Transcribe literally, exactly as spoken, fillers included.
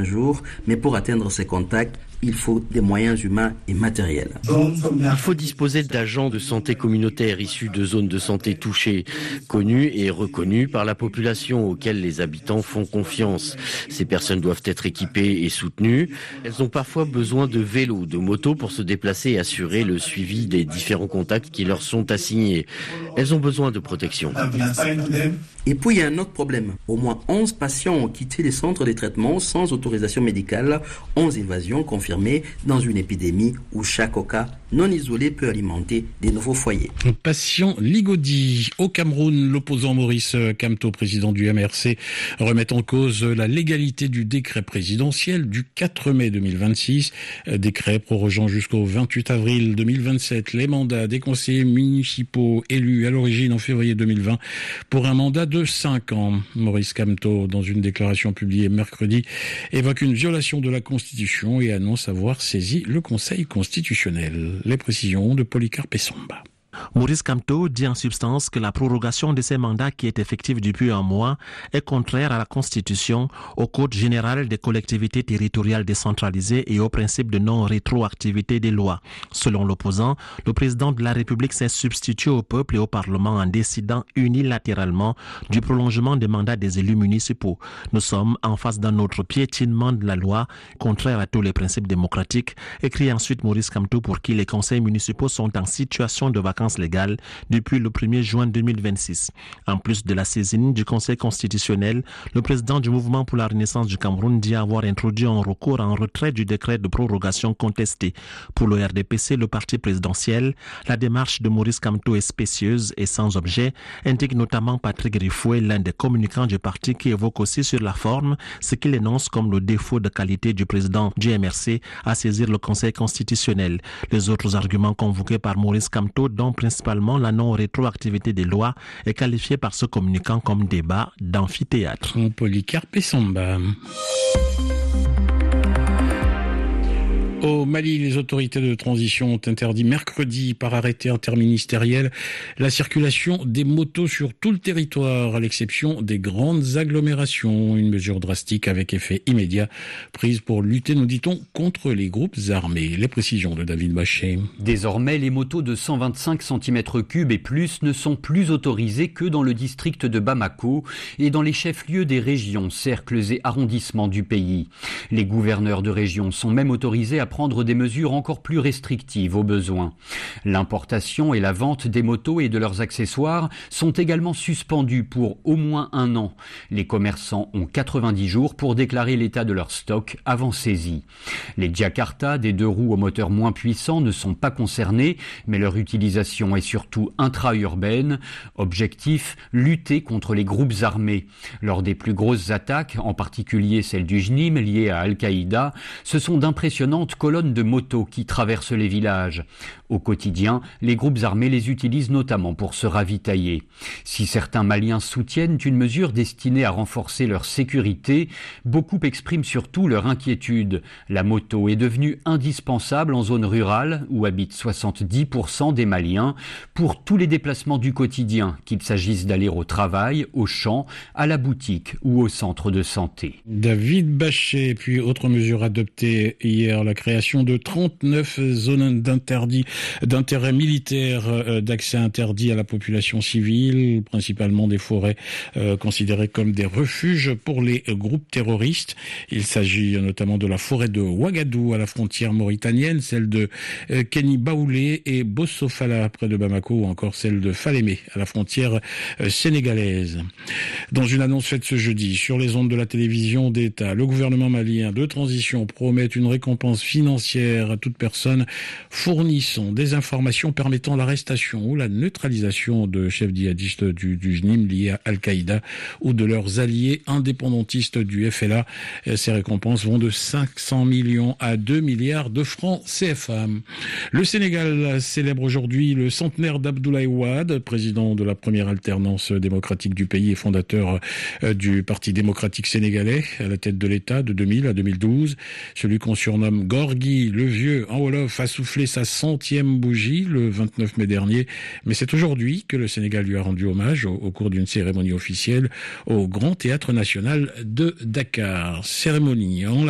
un jour, mais pour atteindre ces contacts, il faut des moyens humains et matériels. Il faut disposer d'agents de santé communautaires issus de zones de santé touchées, connus et reconnus par la population auxquelles les habitants font confiance. Ces personnes doivent être équipées et soutenues. Elles ont parfois besoin de vélos, de motos pour se déplacer et assurer le suivi des différents contacts qui leur sont assignés. Elles ont besoin de protection. Et puis il y a un autre problème. Au moins onze patients ont quitté les centres de traitement sans autorisation médicale, onze évasions confirmées dans une épidémie où chaque cas non isolé peut alimenter des nouveaux foyers. Patient Ligodi. Au Cameroun, l'opposant Maurice Kamto, président du M R C, remet en cause la légalité du décret présidentiel du quatre mai deux mille vingt-six. Décret prorogeant jusqu'au vingt-huit avril deux mille vingt-sept les mandats des conseillers municipaux élus à l'origine en février deux mille vingt pour un mandat de cinq ans. Maurice Kamto, dans une déclaration publiée mercredi, évoque une violation de la Constitution et annonce avoir saisi le Conseil constitutionnel. Les précisions de Polycarpe Essomba. Maurice Kamto dit en substance que la prorogation de ces mandats qui est effective depuis un mois est contraire à la Constitution, au Code général des collectivités territoriales décentralisées et au principe de non-rétroactivité des lois. Selon l'opposant, le président de la République s'est substitué au peuple et au Parlement en décidant unilatéralement du prolongement des mandats des élus municipaux. Nous sommes en face d'un autre piétinement de la loi, contraire à tous les principes démocratiques, écrit ensuite Maurice Kamto, pour qui les conseils municipaux sont en situation de vacances légale depuis le premier juin deux mille vingt-six. En plus de la saisine du Conseil constitutionnel, le président du Mouvement pour la Renaissance du Cameroun dit avoir introduit un recours en retrait du décret de prorogation contesté. Pour le R D P C, le parti présidentiel, la démarche de Maurice Kamto est spécieuse et sans objet, indique notamment Patrick Rifoué, l'un des communicants du parti, qui évoque aussi sur la forme ce qu'il énonce comme le défaut de qualité du président du M R C à saisir le Conseil constitutionnel. Les autres arguments convoqués par Maurice Kamto, dont principalement la non-rétroactivité des lois, est qualifiée par ce communicant comme débat d'amphithéâtre. Polycarpe Essomba. Au Mali, les autorités de transition ont interdit mercredi par arrêté interministériel la circulation des motos sur tout le territoire, à l'exception des grandes agglomérations. Une mesure drastique avec effet immédiat prise pour lutter, nous dit-on, contre les groupes armés. Les précisions de David Bachet. Désormais, les motos de cent vingt-cinq centimètres cubes et plus ne sont plus autorisées que dans le district de Bamako et dans les chefs-lieux des régions, cercles et arrondissements du pays. Les gouverneurs de région sont même autorisés à prendre des mesures encore plus restrictives au besoin. L'importation et la vente des motos et de leurs accessoires sont également suspendues pour au moins un an. Les commerçants ont quatre-vingt-dix jours pour déclarer l'état de leur stock avant saisie. Les Jakarta, des deux roues au moteur moins puissant, ne sont pas concernés, mais leur utilisation est surtout intra-urbaine. Objectif, lutter contre les groupes armés. Lors des plus grosses attaques, en particulier celle du J N I M liée à Al-Qaïda, ce sont d'impressionnantes colonnes de motos qui traversent les villages. Au quotidien, les groupes armés les utilisent notamment pour se ravitailler. Si certains Maliens soutiennent une mesure destinée à renforcer leur sécurité, beaucoup expriment surtout leur inquiétude. La moto est devenue indispensable en zone rurale, où habitent soixante-dix pour cent des Maliens, pour tous les déplacements du quotidien, qu'il s'agisse d'aller au travail, au champ, à la boutique ou au centre de santé. David Bachet, puis autre mesure adoptée hier, la création de trente-neuf zones d'interdit, d'intérêt militaire, euh, d'accès interdit à la population civile, principalement des forêts euh, considérées comme des refuges pour les groupes terroristes. Il s'agit notamment de la forêt de Ouagadou à la frontière mauritanienne, celle de euh, Kéni Baoulé et Bossofala près de Bamako, ou encore celle de Falémé à la frontière euh, sénégalaise. Dans une annonce faite ce jeudi sur les ondes de la télévision d'État, le gouvernement malien de transition promet une récompense financière à toute personne fournissant des informations permettant l'arrestation ou la neutralisation de chefs djihadistes du, du J N I M liés à Al-Qaïda ou de leurs alliés indépendantistes du F L A. Ces récompenses vont de cinq cents millions à deux milliards de francs C F A. Le Sénégal célèbre aujourd'hui le centenaire d'Abdoulaye Wade, président de la première alternance démocratique du pays et fondateur du Parti démocratique sénégalais, à la tête de l'État de deux mille à deux mille douze. Celui qu'on surnomme Gorgui le Vieux en Wolof a soufflé sa centième bougie le vingt-neuf mai dernier, mais c'est aujourd'hui que le Sénégal lui a rendu hommage au, au cours d'une cérémonie officielle au Grand Théâtre National de Dakar. Cérémonie en la